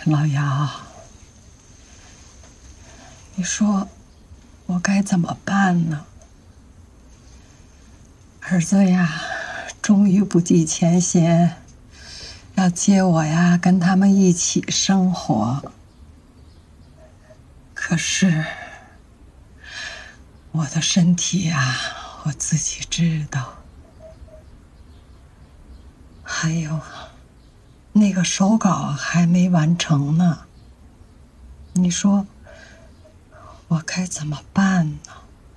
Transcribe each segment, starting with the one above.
老姚，你说我该怎么办呢？儿子呀，终于不计前嫌，要接我呀，跟他们一起生活。可是我的身体呀，我自己知道。还有，那个手稿还没完成呢。你说我该怎么办呢？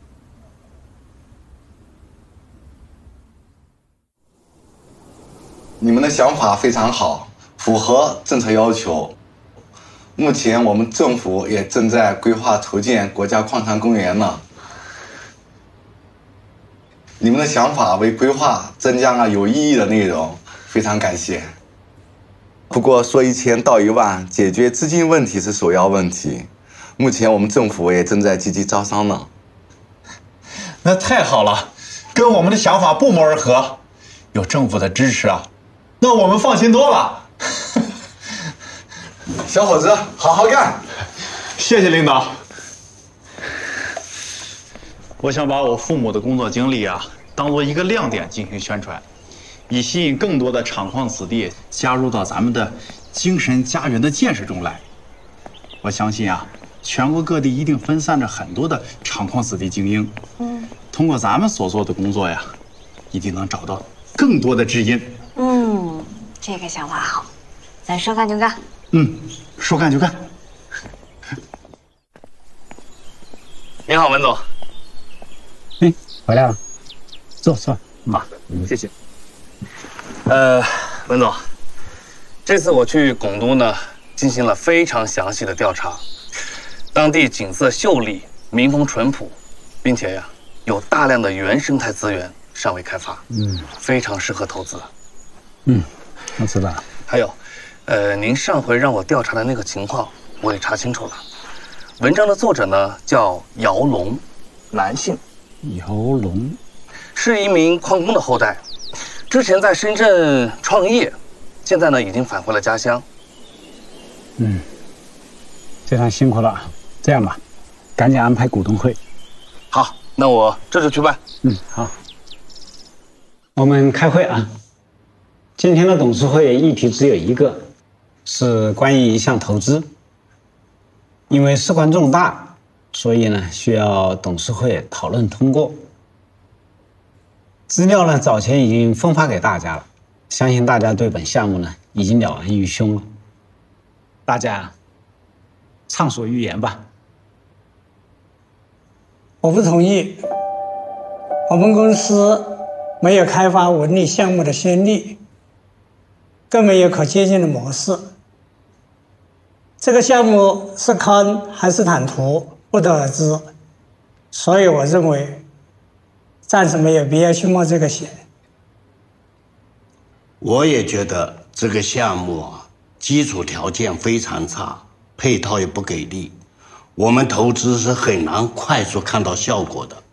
你们的想法非常好，符合政策要求。目前我们政府也正在规划筹建国家矿产公园呢。你们的想法为规划增加了有意义的内容，非常感谢。不过说1000道1万，解决资金问题是首要问题。目前我们政府也正在积极招商呢。 那太好了，跟我们的想法不谋而合。有政府的支持啊，那我们放心多了。 小伙子，好好干！ 谢谢领导。我想把我父母的工作经历啊，当做一个亮点进行宣传，以吸引更多的厂矿子弟加入到咱们的精神家园的建设中来。我相信啊，全国各地一定分散着很多的厂矿子弟精英。通过咱们所做的工作呀，一定能找到更多的知音。 这个想法好，咱说干就干。 说干就干。 您好，文总。 回来了，坐。 好，谢谢。文总，这次我去拱都呢，进行了非常详细的调查，当地景色秀丽，民风淳朴，并且呀，有大量的原生态资源尚未开发，非常适合投资。 我知道了。 还有，您上回让我调查的那个情况，我也查清楚了。文章的作者呢叫姚龙，男性， 姚龙是一名矿工的后代，之前在深圳创业，现在呢已经返回了家乡。 非常辛苦了。这样吧，赶紧安排股东会。 好，那我这就去办。 好。我们开会啊。今天的董事会议题只有一个，是关于一项投资。因为事关重大，所以呢需要董事会讨论通过。资料呢早前已经分发给大家了，相信大家对本项目呢已经了然于胸了。大家畅所欲言吧。 我不同意。我们公司没有开发文旅项目的先例，更没有可借鉴的模式。这个项目是坑还是坦途，不得而知。所以我认为，暂时没有必要去冒这个险。 我也觉得这个项目基础条件非常差，配套也不给力，我们投资是很难快速看到效果的。